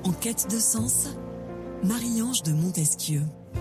En quête de sens, Marie-Ange de Montesquieu.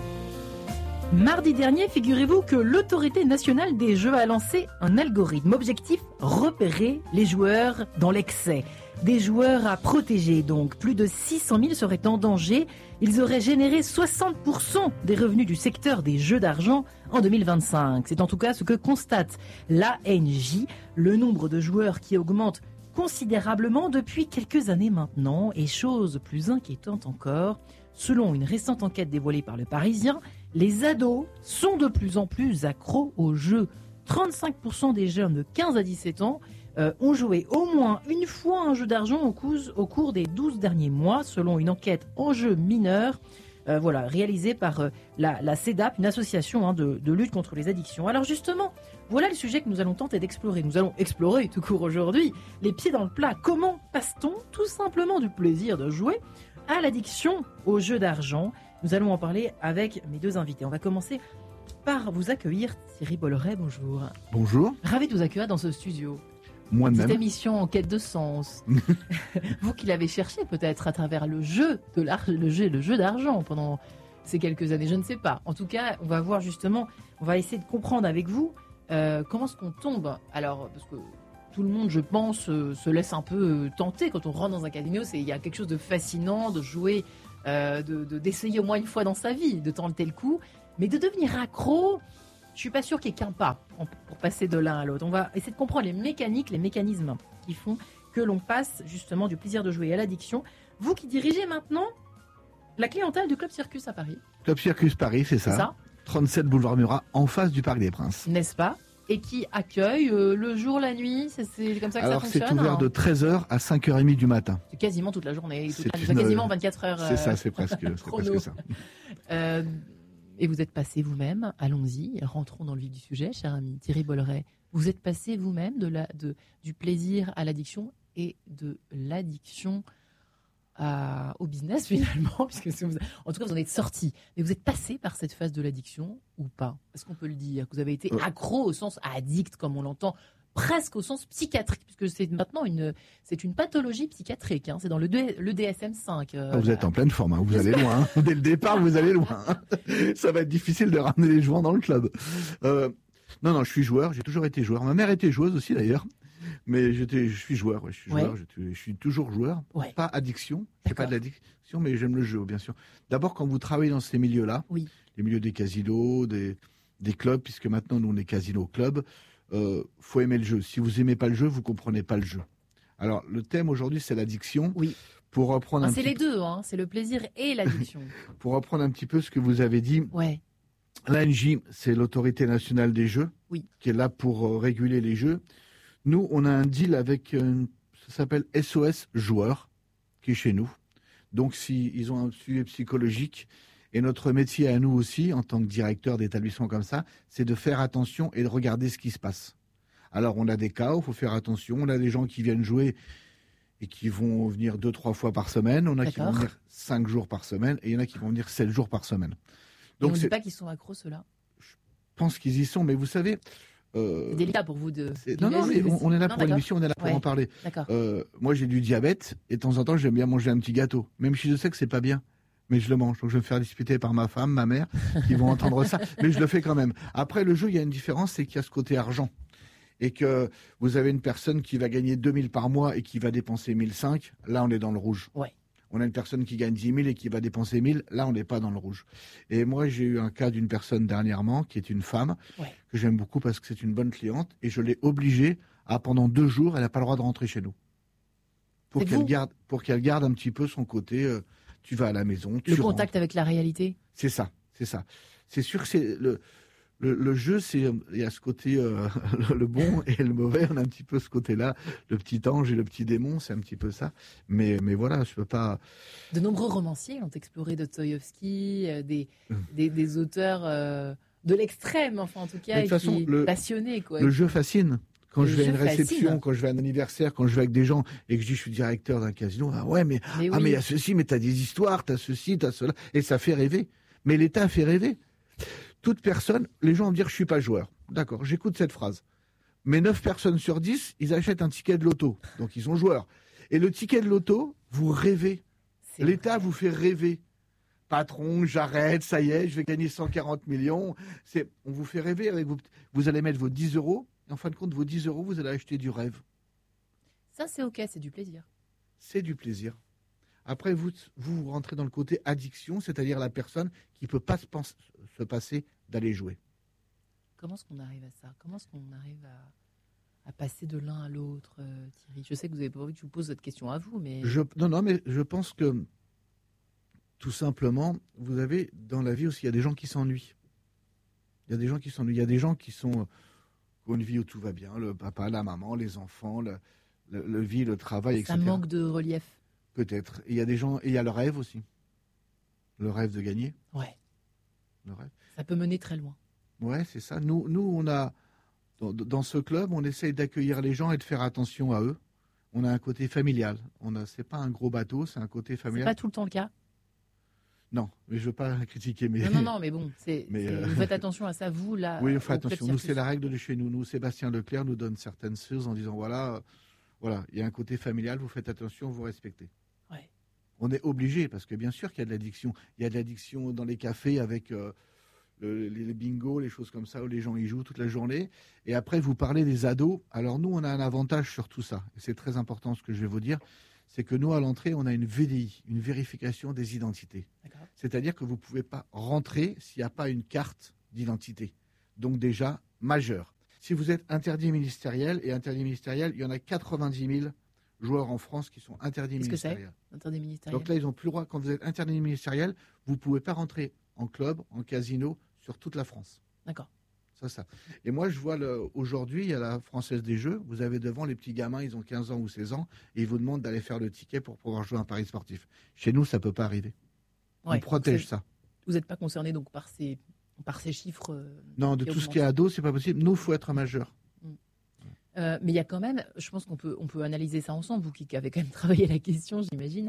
Mardi dernier, figurez-vous que l'Autorité nationale des jeux a lancé un algorithme. Objectif, repérer les joueurs dans l'excès. Des joueurs à protéger donc. Plus de 600 000 seraient en danger. Ils auraient généré 60% des revenus du secteur des jeux d'argent en 2025. C'est en tout cas ce que constate l'ANJ. Le nombre de joueurs qui augmente considérablement depuis quelques années maintenant. Et chose plus inquiétante encore, selon une récente enquête dévoilée par Le Parisien, les ados sont de plus en plus accros aux jeux. 35% des jeunes de 15 à 17 ans ont joué au moins une fois un jeu d'argent au cours des 12 derniers mois, selon une enquête en jeux mineurs réalisée par la CEDAP, une association de lutte contre les addictions. Alors justement, voilà le sujet que nous allons tenter d'explorer. Nous allons explorer tout court aujourd'hui, les pieds dans le plat. Comment passe-t-on tout simplement du plaisir de jouer à l'addiction aux jeux d'argent? Nous allons en parler avec mes deux invités. On va commencer par vous accueillir. Thierry Bolloré, bonjour. Bonjour. Ravi de vous accueillir dans ce studio. Moi-même. Cette émission en quête de sens. Vous qui l'avez cherché peut-être à travers le jeu d'argent pendant ces quelques années, je ne sais pas. En tout cas, on va voir justement, on va essayer de comprendre avec vous comment est-ce qu'on tombe. Alors, parce que tout le monde, je pense, se laisse un peu tenter quand on rentre dans un casino. Il y a quelque chose de fascinant de jouer, d'essayer au moins une fois dans sa vie, de tenter le coup. Mais de devenir accro, je suis pas sûr qu'il y ait qu'un pas pour passer de l'un à l'autre. On va essayer de comprendre les mécaniques, les mécanismes qui font que l'on passe justement du plaisir de jouer à l'addiction. Vous qui dirigez maintenant la clientèle du Club Circus à Paris. Club Circus Paris, c'est ça. 37 boulevard Murat, en face du Parc des Princes. N'est-ce pas? Et qui accueille le jour, la nuit, c'est comme ça que ça fonctionne. Alors c'est ouvert de 13h à 5h30 du matin. C'est quasiment toute la journée, quasiment 24 heures. C'est ça, c'est presque ça. Et vous êtes passé vous-même, allons-y, rentrons dans le vif du sujet, cher ami Thierry Bolloré. Vous êtes passé vous-même du plaisir à l'addiction et de l'addiction au business finalement, puisque en tout cas vous en êtes sorti. Mais vous êtes passé par cette phase de l'addiction ou pas? Est-ce qu'on peut le dire? Que vous avez été accro au sens addict, comme on l'entend, presque au sens psychiatrique, puisque c'est maintenant une pathologie psychiatrique. C'est dans le DSM-5. Vous êtes en pleine forme, vous allez loin. Dès le départ, vous allez loin. Ça va être difficile de ramener les joueurs dans le club. Non, je suis joueur. J'ai toujours été joueur. Ma mère était joueuse aussi d'ailleurs. Mais je suis joueur. Ouais, je suis toujours joueur. Ouais. Pas addiction. Je fais pas de l'addiction, mais j'aime le jeu, bien sûr. D'abord, quand vous travaillez dans ces milieux-là, les milieux des casinos, des clubs, puisque maintenant nous on est casino club. Faut aimer le jeu. Si vous aimez pas le jeu, vous comprenez pas le jeu. Alors, le thème aujourd'hui, c'est l'addiction. Oui. Pour reprendre c'est les deux, c'est le plaisir et l'addiction. Pour reprendre un petit peu ce que vous avez dit. Ouais. L'ANJ, c'est l'Autorité nationale des jeux, qui est là pour réguler les jeux. Nous, on a un deal avec, ça s'appelle SOS Joueurs, qui est chez nous. Donc, ils ont un suivi psychologique. Et notre métier à nous aussi, en tant que directeur d'établissement comme ça, c'est de faire attention et de regarder ce qui se passe. Alors, on a des cas où il faut faire attention. On a des gens qui viennent jouer et qui vont venir 2-3 fois par semaine. On a qui vont venir 5 jours par semaine. Et il y en a qui vont venir 7 jours par semaine. Donc, on ne dit pas qu'ils sont accros, ceux-là? Je pense qu'ils y sont, mais vous savez... c'est délicat pour vous de... Non, mais on est là pour l'émission, on est là pour en parler. Moi, j'ai du diabète et de temps en temps, j'aime bien manger un petit gâteau. Même si je sais que c'est pas bien. Mais je le mange, donc je vais me faire disputer par ma femme, ma mère, qui vont entendre ça. Mais je le fais quand même. Après, le jeu, il y a une différence, c'est qu'il y a ce côté argent. Et que vous avez une personne qui va gagner 2000 par mois et qui va dépenser 1005, là, on est dans le rouge. Ouais. On a une personne qui gagne 10 000 et qui va dépenser 1000, là, on n'est pas dans le rouge. Et moi, j'ai eu un cas d'une personne dernièrement, qui est une femme, que j'aime beaucoup parce que c'est une bonne cliente, et je l'ai obligée à, pendant 2 jours, elle n'a pas le droit de rentrer chez nous. Pour qu'elle garde un petit peu son côté... tu vas à la maison, tu rentres. Contact avec la réalité. C'est ça. C'est sûr que c'est le jeu, il y a ce côté le bon et le mauvais. On a un petit peu ce côté-là, le petit ange et le petit démon, c'est un petit peu ça. Mais voilà, je peux pas. De nombreux romanciers ont exploré Dostoïevski, des auteurs de l'extrême, enfin en tout cas, passionnés quoi. Le jeu fascine. Quand je vais à une réception, quand je vais à un anniversaire, quand je vais avec des gens et que je dis je suis directeur d'un casino, mais il y a ceci, mais t'as des histoires, t'as ceci, t'as cela, et ça fait rêver. Mais l'État fait rêver. Toute personne, les gens vont me dire je suis pas joueur. D'accord, j'écoute cette phrase. Mais 9 personnes sur 10, ils achètent un ticket de loto. Donc ils sont joueurs. Et le ticket de loto, vous rêvez. L'État vous fait rêver. Patron, j'arrête, ça y est, je vais gagner 140 millions. On vous fait rêver. Vous allez mettre vos 10 euros. Et en fin de compte, vos 10 euros, vous allez acheter du rêve. Ça, c'est OK, c'est du plaisir. C'est du plaisir. Après, vous rentrez dans le côté addiction, c'est-à-dire la personne qui ne peut pas se passer d'aller jouer. Comment est-ce qu'on arrive à ça? Comment est-ce qu'on arrive à passer de l'un à l'autre, Thierry? Je sais que vous n'avez pas envie que je vous pose cette question à vous, mais... Non, mais je pense que, tout simplement, vous avez, dans la vie aussi, il y a des gens qui s'ennuient. Il y a des gens qui s'ennuient. Il y a des gens qui ont une vie où tout va bien, le papa, la maman, les enfants, le vie, le travail, etc. Ça manque de relief. Peut-être. Et il y a des gens, et il y a le rêve aussi. Le rêve de gagner. Ouais. Le rêve. Ça peut mener très loin. Ouais, c'est ça. Nous, on a, dans ce club, on essaye d'accueillir les gens et de faire attention à eux. On a un côté familial. C'est pas un gros bateau, c'est un côté familial. C'est pas tout le temps le cas. Non, mais je veux pas critiquer. Mais... Non, mais bon, vous faites attention à ça, vous, là. Oui, on fait attention. Nous, c'est la règle de chez nous. Nous, Sébastien Leclerc nous donne certaines choses en disant, voilà, il y a un côté familial, vous faites attention, vous respectez. Ouais. On est obligé, parce que bien sûr qu'il y a de l'addiction. Il y a de l'addiction dans les cafés avec les bingos, les choses comme ça, où les gens y jouent toute la journée. Et après, vous parlez des ados. Alors nous, on a un avantage sur tout ça. Et c'est très important ce que je vais vous dire. C'est que nous, à l'entrée, on a une VDI, une vérification des identités. C'est-à-dire que vous ne pouvez pas rentrer s'il n'y a pas une carte d'identité. Donc déjà, majeur. Si vous êtes interdit ministériel, et interdit ministériel, il y en a 90 000 joueurs en France qui sont interdits ministériels. Qu'est-ce que c'est, interdit ministériel? Donc là, ils n'ont plus le droit. Quand vous êtes interdit ministériel, vous ne pouvez pas rentrer en club, en casino, sur toute la France. D'accord. Ça. Et moi, je vois aujourd'hui, il y a la Française des Jeux. Vous avez devant les petits gamins, ils ont 15 ans ou 16 ans, et ils vous demandent d'aller faire le ticket pour pouvoir jouer un pari sportif. Chez nous, ça ne peut pas arriver. Ouais, on protège ça. Vous n'êtes pas concerné donc par ces chiffres? Non, de tout ce qui est ado, c'est pas possible. Nous, il faut être un majeur. Mais il y a quand même, je pense qu'on peut analyser ça ensemble, vous qui avez quand même travaillé la question, j'imagine.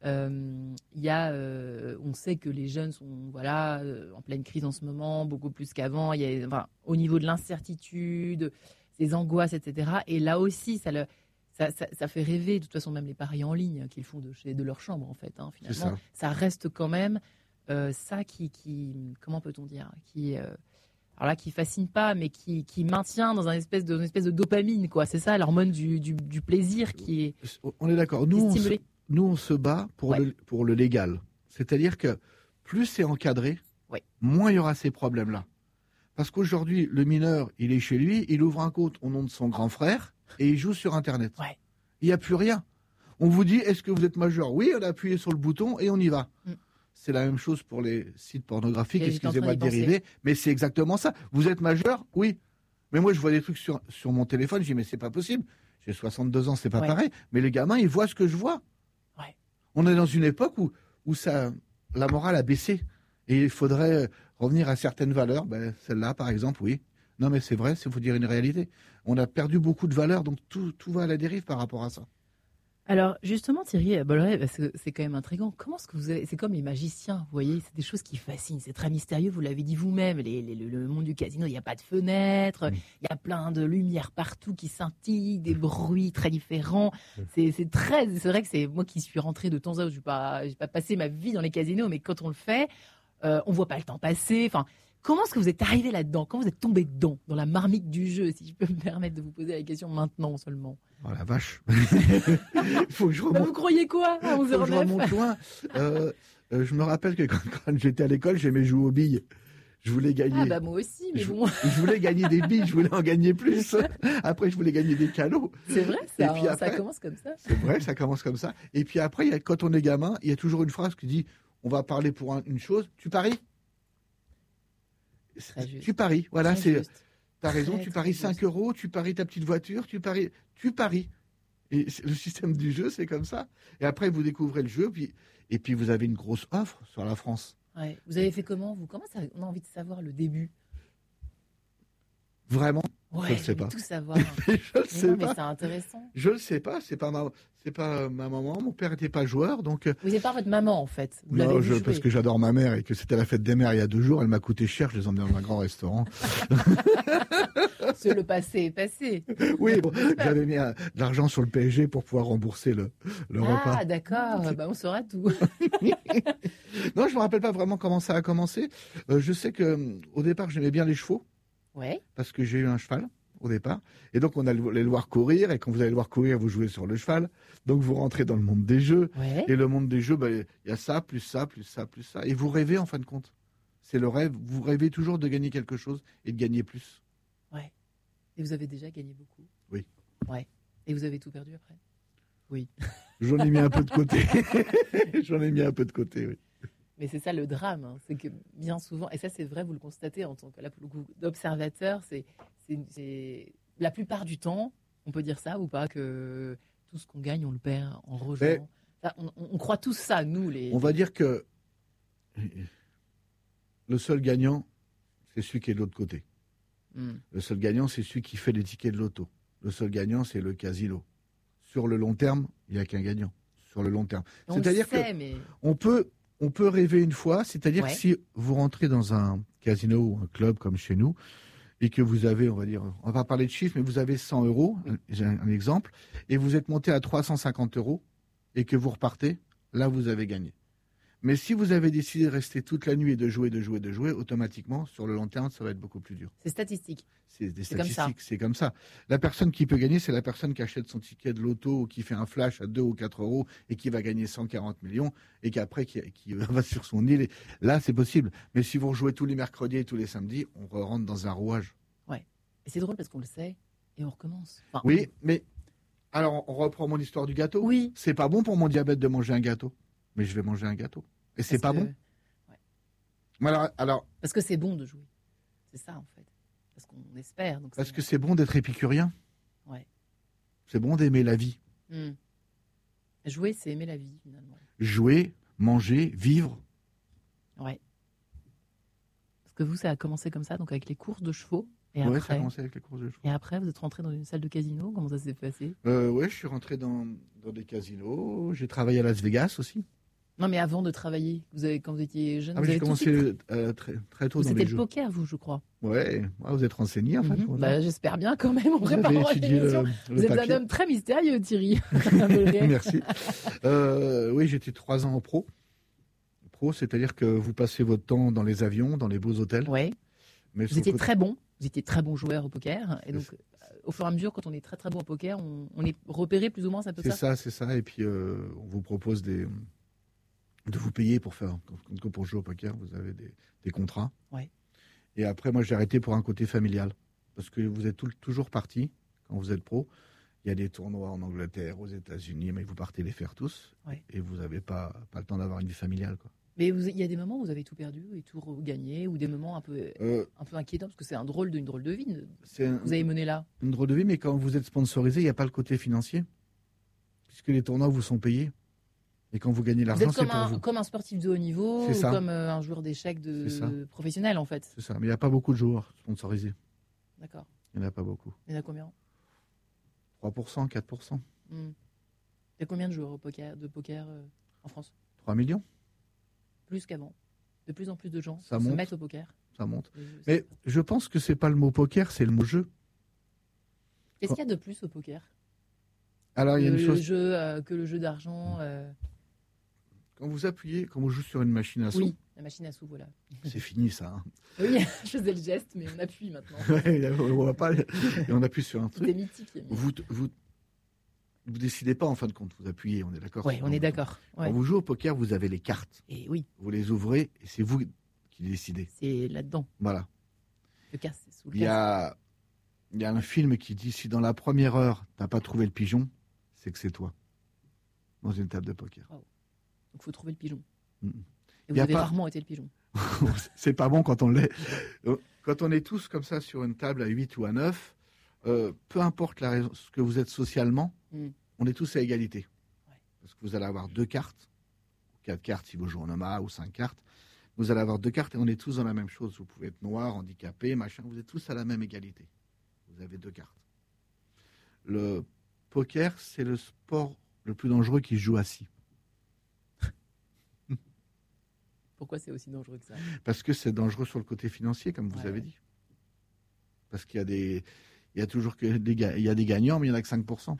On sait que les jeunes sont en pleine crise en ce moment, beaucoup plus qu'avant. Au niveau de l'incertitude, des angoisses, etc. Et là aussi, ça fait rêver. De toute façon, même les paris en ligne qu'ils font de leur chambre, en fait. Finalement, ça reste quand même ça qui comment peut-on dire, qui fascine pas, mais qui maintient dans une espèce de dopamine, quoi. C'est ça, l'hormone du plaisir qui est. On est d'accord. Nous, on se bat pour le légal. C'est-à-dire que plus c'est encadré, moins il y aura ces problèmes-là. Parce qu'aujourd'hui, le mineur, il est chez lui, il ouvre un compte au nom de son grand frère et il joue sur Internet. Ouais. Il n'y a plus rien. On vous dit, est-ce que vous êtes majeur? Oui, on a appuyé sur le bouton et on y va. C'est la même chose pour les sites pornographiques, excusez-moi de dériver, mais c'est exactement ça. Vous êtes majeur? Oui. Mais moi, je vois des trucs sur mon téléphone, je dis, mais c'est pas possible. J'ai 62 ans, c'est pas pareil. Mais les gamins, ils voient ce que je vois. Ouais. On est dans une époque où la morale a baissé. Et il faudrait revenir à certaines valeurs. Celle-là, par exemple, oui. Non, mais c'est vrai, il faut dire une réalité. On a perdu beaucoup de valeurs, donc tout va à la dérive par rapport à ça. Alors, justement, Thierry Bolloré, parce que c'est quand même intriguant. Comment est-ce que c'est comme les magiciens, vous voyez, c'est des choses qui fascinent, c'est très mystérieux, vous l'avez dit vous-même, le monde du casino, il n'y a pas de fenêtres, il y a plein de lumières partout qui scintillent, des bruits très différents. C'est vrai que c'est moi qui suis rentrée de temps à autre, je n'ai pas passé ma vie dans les casinos, mais quand on le fait, on voit pas le temps passer. Enfin, comment est-ce que vous êtes arrivé là-dedans? Comment vous êtes tombé dedans, dans la marmite du jeu, si je peux me permettre de vous poser la question maintenant seulement? Oh la vache. Faut que je remonte. Vous croyez quoi à 11h09? Faut que je remonte loin. Je me rappelle que quand j'étais à l'école, j'aimais jouer aux billes. Je voulais gagner. Ah bah moi aussi, mais bon. Je voulais gagner des billes, je voulais en gagner plus. Après, je voulais gagner des calots. C'est vrai, ça commence comme ça. C'est vrai, ça commence comme ça. Et puis après, quand on est gamin, il y a toujours une phrase qui dit, on va parler pour une chose, tu paries? Tu paries, voilà, c'est... T'as raison, tu paries 5 €, tu paries ta petite voiture, tu paries. Et le système du jeu, c'est comme ça. Et après, vous découvrez le jeu, et puis vous avez une grosse offre sur la France. Ouais. Vous avez fait comment, vous? On a envie de savoir le début. Vraiment? Ouais, je ne sais pas. Tout savoir. Je ne sais pas. Mais c'est intéressant. Je ne sais pas. C'est pas ma maman. Mon père n'était pas joueur, donc. Vous n'êtes pas votre maman, en fait. Vous non, l'avez vu jouer. Parce que j'adore ma mère et que c'était la fête des mères il y a 2 jours. Elle m'a coûté cher. Je les ai emmenés dans un grand restaurant. le passé est passé. Oui, bon, j'avais mis de l'argent sur le PSG pour pouvoir rembourser le repas. Ah, d'accord, on saura tout. Non, je me rappelle pas vraiment comment ça a commencé. Je sais que au départ, j'aimais bien les chevaux. Ouais. Parce que j'ai eu un cheval au départ. Et donc, on allait le voir courir. Et quand vous allez le voir courir, vous jouez sur le cheval. Donc, vous rentrez dans le monde des jeux. Ouais. Et le monde des jeux, il y a ça, plus ça, plus ça, plus ça. Et vous rêvez en fin de compte. C'est le rêve. Vous rêvez toujours de gagner quelque chose et de gagner plus. Ouais. Et vous avez déjà gagné beaucoup. Oui. Ouais. Et vous avez tout perdu après. Oui. J'en ai mis un peu de côté. J'en ai mis un peu de côté, oui. Mais c'est ça le drame, hein. C'est que bien souvent, et ça c'est vrai, vous le constatez en tant qu'observateur, c'est la plupart du temps, on peut dire ça ou pas, que tout ce qu'on gagne, on le perd en rejouant. On croit tous ça, nous les... On va dire que le seul gagnant, c'est celui qui est de l'autre côté. Le seul gagnant, c'est celui qui fait les tickets de loto. Le seul gagnant, c'est le casino. Sur le long terme, il n'y a qu'un gagnant. Sur le long terme. C'est-à-dire qu'on peut rêver une fois, c'est-à-dire que si vous rentrez dans un casino ou un club comme chez nous, et que vous avez, on va pas parler de chiffres, mais vous avez 100 €, j'ai un exemple, et vous êtes monté à 350 €, et que vous repartez, là vous avez gagné. Mais si vous avez décidé de rester toute la nuit et de jouer, automatiquement, sur le long terme, ça va être beaucoup plus dur. C'est statistique. C'est des statistiques, c'est comme ça. La personne qui peut gagner, c'est la personne qui achète son ticket de loto ou qui fait un flash à 2 ou 4 € et qui va gagner 140 millions et qu'après, qui va sur son île. Là, c'est possible. Mais si vous rejouez tous les mercredis et tous les samedis, on rentre dans un rouage. Ouais. Et c'est drôle parce qu'on le sait et on recommence. Enfin, oui, mais alors, on reprend mon histoire du gâteau. Oui. C'est pas bon pour mon diabète de manger un gâteau. Mais je vais manger un gâteau. Et c'est pas bon. Ouais. Alors, parce que c'est bon de jouer. C'est ça, en fait. Parce qu'on espère. Donc parce que c'est bon d'être épicurien. Ouais. C'est bon d'aimer la vie. Jouer, c'est aimer la vie, finalement. Jouer, manger, vivre. Ouais. Parce que vous, ça a commencé comme ça, donc avec les courses de chevaux. Oui, ça a commencé avec les courses de chevaux. Et après, vous êtes rentré dans une salle de casino. Comment ça s'est passé? Oui, je suis rentré dans des casinos. J'ai travaillé à Las Vegas aussi. Non, mais avant de travailler, quand vous étiez jeune, j'ai commencé très tôt dans les jeux. C'était le poker, vous, je crois. Ouais, vous êtes renseigné, en fait. J'espère bien quand même en préparant l'émission. Vous êtes un homme très mystérieux, Thierry. Merci. Oui, j'étais 3 ans en pro. Pro, c'est-à-dire que vous passez votre temps dans les avions, dans les beaux hôtels. Ouais. Mais vous étiez très bon. Vous étiez très bon joueur au poker. Et donc, au fur et à mesure, quand on est très très bon au poker, on est repéré plus ou moins, c'est un peu ça. C'est ça. Et puis, on vous propose de vous payer pour jouer au poker. Vous avez des contrats. Ouais. Et après, moi, j'ai arrêté pour un côté familial. Parce que vous êtes toujours parti, quand vous êtes pro. Il y a des tournois en Angleterre, aux États-Unis, mais vous partez les faire tous. Ouais. Et vous n'avez pas le temps d'avoir une vie familiale, quoi. Mais il y a des moments où vous avez tout perdu et tout gagné, ou des moments un peu inquiétants, parce que c'est une drôle de vie. Vous avez mené là. Une drôle de vie, mais quand vous êtes sponsorisé, il n'y a pas le côté financier. Puisque les tournois vous sont payés. Et quand vous gagnez l'argent, c'est pour vous. Comme un sportif de haut niveau, ou comme un joueur d'échecs professionnel, en fait. C'est ça, mais il n'y a pas beaucoup de joueurs sponsorisés. D'accord. Il n'y en a pas beaucoup. Il y en a combien? 3%, 4%. Il y a combien de joueurs de poker en France? 3 millions. Plus qu'avant. De plus en plus de gens se mettent au poker. Ça monte. Mais je pense que c'est pas le mot poker, c'est le mot jeu. Qu'est-ce qu'il y a de plus au poker? Alors, il y a une chose. Que le jeu d'argent. Quand vous appuyez, quand on joue sur une machine à sous. Oui, la machine à sous, voilà. C'est fini, ça. Hein. Oui, je faisais le geste, mais on appuie maintenant. On va pas. Et on appuie sur un truc. C'est mythique. Vous décidez pas en fin de compte, vous appuyez, on est d'accord? Oui, on est d'accord. Ouais. Quand vous jouez au poker, vous avez les cartes. Et oui. Vous les ouvrez et c'est vous qui décidez. C'est là-dedans. Voilà. Le casse, c'est sous le casse. Il y a un film qui dit si dans la première heure, tu n'as pas trouvé le pigeon, c'est que c'est toi. Dans une table de poker. Wow. Donc il faut trouver le pigeon. Et vous avez rarement été le pigeon. C'est pas bon quand on l'est. Quand on est tous comme ça sur une table à 8 ou à 9, peu importe la raison, ce que vous êtes socialement, on est tous à égalité. Ouais. Parce que vous allez avoir 2 cartes, 4 cartes si vous jouez en Omaha, ou 5 cartes. Vous allez avoir 2 cartes et on est tous dans la même chose. Vous pouvez être noir, handicapé, machin. Vous êtes tous à la même égalité. Vous avez 2 cartes. Le poker, c'est le sport le plus dangereux qui se joue assis. Pourquoi c'est aussi dangereux que ça? Parce que c'est dangereux sur le côté financier, comme vous avez dit. Parce qu'il y a Il y a toujours des gagnants, mais il n'y en a que 5%.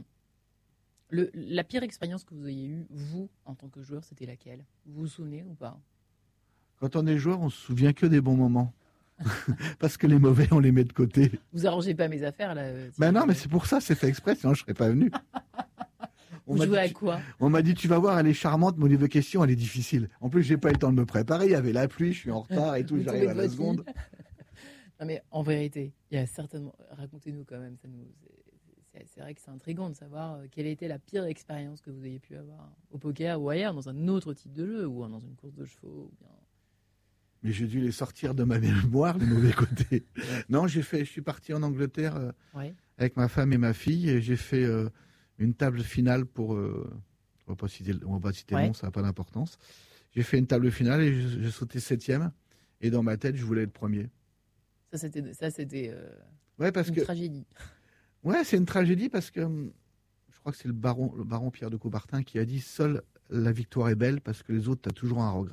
La pire expérience que vous ayez eue, vous, en tant que joueur, c'était laquelle? Vous vous souvenez ou pas? Quand on est joueur, on se souvient que des bons moments. Parce que les mauvais, on les met de côté. Vous arrangez pas mes affaires, là. Ben non, mais c'est pour ça, c'est fait exprès, sinon je serais pas venu. Vous jouez à quoi? On m'a dit, tu vas voir, elle est charmante, mais au niveau question, elle est difficile. En plus, j'ai pas eu le temps de me préparer, il y avait la pluie, je suis en retard et tout, j'arrive à la seconde. Non, mais en vérité, il y a certainement... Racontez-nous quand même, c'est vrai que c'est intriguant de savoir quelle était la pire expérience que vous ayez pu avoir au poker ou ailleurs, dans un autre type de jeu, ou dans une course de chevaux, ou bien... Mais j'ai dû les sortir de ma mémoire, les mauvais côtés. Non, je suis parti en Angleterre avec ma femme et ma fille, et j'ai fait une table finale pour... on va pas citer le nom, ça n'a pas d'importance. J'ai fait une table finale et j'ai sauté 7e, et dans ma tête, je voulais être premier. Ça, c'était parce une tragédie. Ouais, c'est une tragédie parce que je crois que c'est le baron Pierre de Coubertin qui a dit « Seule la victoire est belle parce que les autres, tu as toujours un regret ».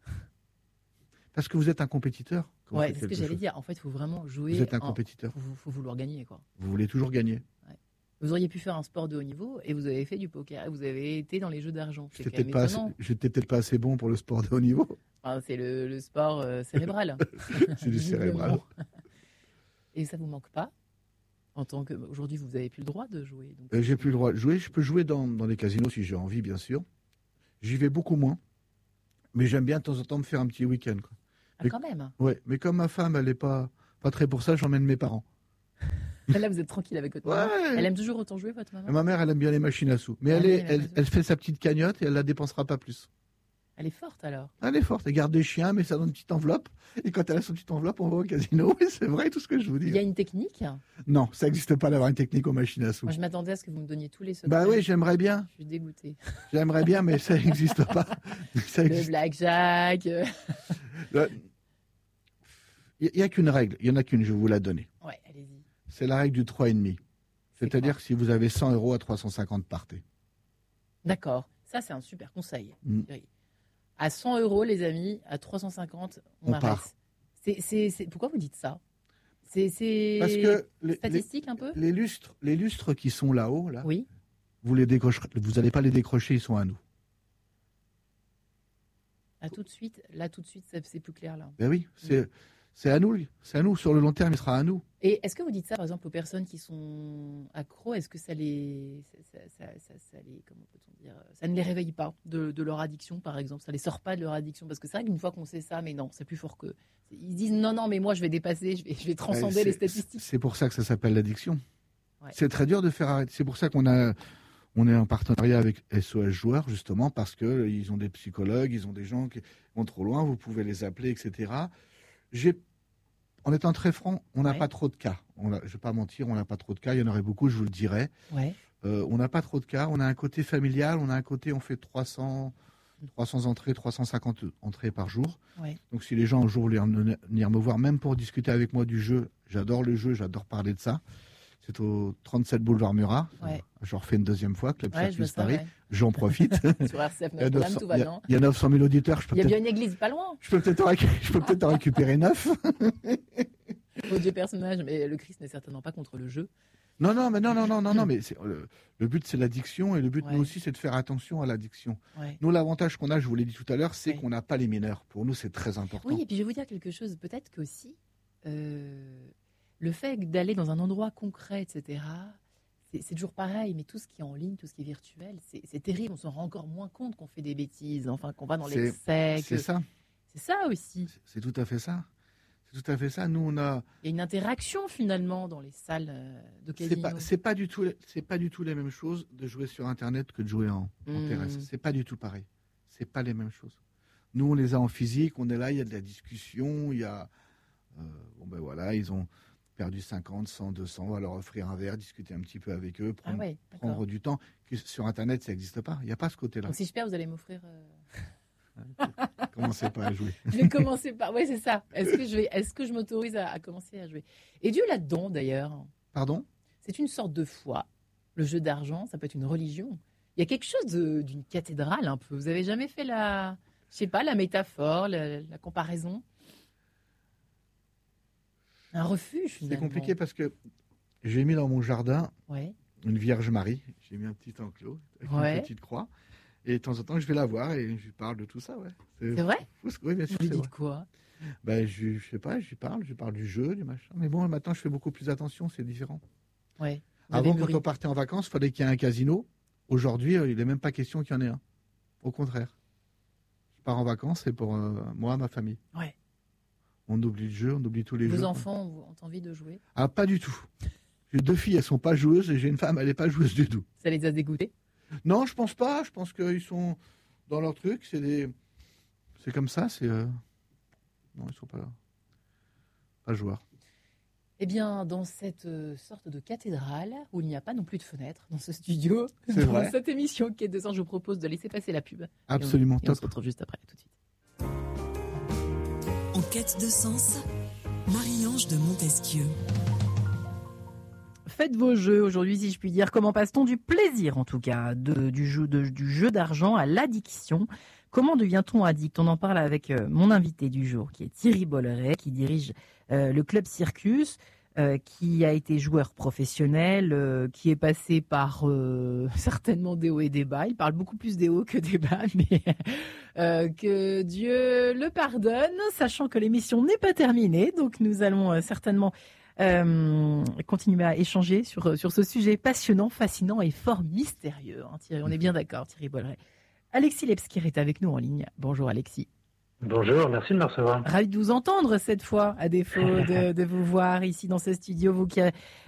Parce que vous êtes un compétiteur. Ouais, c'est ce que j'allais dire. En fait, il faut vraiment jouer. Vous êtes un compétiteur. Il faut vouloir gagner, quoi. Vous voulez toujours gagner. Ouais. Vous auriez pu faire un sport de haut niveau et vous avez fait du poker. Et vous avez été dans les jeux d'argent. J'étais peut-être pas assez bon pour le sport de haut niveau. Ah, c'est le sport cérébral. C'est du cérébral. Et ça vous manque pas? Aujourd'hui, vous n'avez plus le droit de jouer. J'ai plus le droit de jouer. Je peux jouer dans les casinos si j'ai envie, bien sûr. J'y vais beaucoup moins. Mais j'aime bien de temps en temps me faire un petit week-end. Quoi. Ah, quand même. Ouais, mais comme ma femme, elle n'est pas très pour ça, j'emmène mes parents. Là, vous êtes tranquille avec votre maman. Elle aime toujours autant jouer, votre maman? Ma mère, elle aime bien les machines à sous. Mais elle fait sa petite cagnotte et elle ne la dépensera pas plus. Elle est forte, alors? Elle est forte. Elle garde des chiens, mais ça dans une petite enveloppe. Et quand elle a son petite enveloppe, on va au casino. Et c'est vrai, tout ce que je vous dis. Il y a une technique? Non, ça n'existe pas d'avoir une technique aux machines à sous. Moi, je m'attendais à ce que vous me donniez tous les secrets. Bah oui, j'aimerais bien. Je suis dégoûtée. J'aimerais bien, mais ça n'existe pas. Le blackjack. Il n'y a qu'une règle. Il n'y en a qu'une, je vais vous la donner. Ouais, allez-y. C'est la règle du 3,5. C'est-à-dire que si vous avez 100 € à 350, partez. D'accord. Ça, c'est un super conseil. À 100 €, les amis, à 350, on arrête. Part. Pourquoi vous dites ça? C'est parce que statistique un peu. Les lustres qui sont là-haut, là, oui. Vous n'allez pas les décrocher, ils sont à nous. Là tout de suite, c'est plus clair là. Ben oui, c'est à nous. C'est à nous. Sur le long terme, il sera à nous. Et est-ce que vous dites ça, par exemple, aux personnes qui sont accros? Est-ce que ça comment peut-on dire, ça ne les réveille pas de leur addiction, par exemple? Ça les sort pas de leur addiction? Parce que c'est vrai qu'une fois qu'on sait ça, mais non, c'est plus fort qu'eux. Ils disent non, mais moi je vais dépasser, je vais transcender les statistiques. C'est pour ça que ça s'appelle l'addiction. Ouais. C'est très dur de faire arrêter. C'est pour ça qu'on est en partenariat avec SOS Joueurs, justement, parce qu'ils ont des psychologues, ils ont des gens qui vont trop loin, vous pouvez les appeler, etc. En étant très franc, on n'a pas trop de cas. Je ne vais pas mentir, on n'a pas trop de cas. Il y en aurait beaucoup, je vous le dirais. Ouais. On n'a pas trop de cas. On a un côté familial, on a un côté, on fait 300 entrées, 350 entrées par jour. Ouais. Donc si les gens un jour voulaient venir me voir, même pour discuter avec moi du jeu, j'adore le jeu, j'adore parler de ça. C'est au 37 boulevard Murat. Ouais. Je refais une deuxième fois, Club Circus Paris. J'en profite. Sur RCF Notre-Dame, tout va bien. Il y a 900 000 auditeurs. Il y a bien une église pas loin. Je peux peut-être en récupérer 9. Mon Dieu personnage, mais le Christ n'est certainement pas contre le jeu. Non, mais le but c'est l'addiction et le but nous aussi c'est de faire attention à l'addiction. Ouais. Nous l'avantage qu'on a, je vous l'ai dit tout à l'heure, c'est qu'on n'a pas les mineurs. Pour nous c'est très important. Oui, et puis je vais vous dire quelque chose, peut-être qu'aussi le fait d'aller dans un endroit concret, etc., c'est toujours pareil, mais tout ce qui est en ligne, tout ce qui est virtuel, c'est terrible, on s'en rend encore moins compte qu'on fait des bêtises, enfin qu'on va dans l'excès. C'est ça. C'est ça aussi. C'est tout à fait ça. C'est tout à fait ça. Nous, on a. Il y a une interaction finalement dans les salles de casino. C'est pas du tout la même chose de jouer sur Internet que de jouer en terrestre. C'est pas du tout pareil. C'est pas les mêmes choses. Nous, on les a en physique, on est là, il y a de la discussion, il y a. Ils ont perdu 50, 100, 200, on va leur offrir un verre, discuter un petit peu avec eux, prendre du temps. Sur Internet, ça n'existe pas. Il n'y a pas ce côté-là. Donc si je perds, vous allez m'offrir. Commencez pas à jouer. Je vais commencer par. Oui, c'est ça. Est-ce que je m'autorise à commencer à jouer? Et Dieu là-dedans, d'ailleurs. Pardon? C'est une sorte de foi. Le jeu d'argent, ça peut être une religion. Il y a quelque chose d'une cathédrale un peu. Vous avez jamais fait la métaphore, la comparaison? Un refuge, finalement. C'est compliqué parce que j'ai mis dans mon jardin ouais. une Vierge Marie. J'ai mis un petit enclos avec une petite croix. Et de temps en temps, je vais la voir et je lui parle de tout ça. Ouais. C'est vrai? Oui, bien sûr. Vous lui dites quoi? Je sais pas, je parle du jeu, du machin. Mais bon, maintenant, je fais beaucoup plus attention, c'est différent. Ouais. Avant, quand on partait en vacances, il fallait qu'il y ait un casino. Aujourd'hui, il n'est même pas question qu'il y en ait un. Au contraire. Je pars en vacances, c'est pour moi, ma famille. Ouais. On oublie le jeu, on oublie tous les jeux. Vos enfants ont envie de jouer? Ah, pas du tout. J'ai 2 filles, elles sont pas joueuses, et j'ai une femme, elle n'est pas joueuse du tout. Ça les a dégoûtées? Non, je pense pas. Je pense qu'ils sont dans leur truc. C'est comme ça. Non, ils sont pas joueurs. Eh bien, dans cette sorte de cathédrale, où il n'y a pas non plus de fenêtre dans ce studio, c'est dans vrai. cette émission Quête de Sens, je vous propose de laisser passer la pub. Absolument, et on se retrouve juste après, tout de suite. En quête de sens, Marie-Ange de Montesquieu. Faites vos jeux aujourd'hui, si je puis dire. Comment passe-t-on du plaisir, en tout cas, du jeu d'argent à l'addiction? Comment devient-on addict? On en parle avec mon invité du jour, qui est Thierry Bolleret, qui dirige le Club Circus, qui a été joueur professionnel, qui est passé par certainement des hauts et des bas. Il parle beaucoup plus des hauts que des bas, mais que Dieu le pardonne, sachant que l'émission n'est pas terminée. Donc nous allons certainement continuer à échanger sur ce sujet passionnant, fascinant et fort mystérieux. Hein, Thierry, on est bien d'accord, Thierry Bolleret. Alexis Lebsker est avec nous en ligne. Bonjour Alexis. Bonjour, merci de me recevoir. Ravi de vous entendre cette fois, à défaut de vous voir ici dans ce studio. Vous qui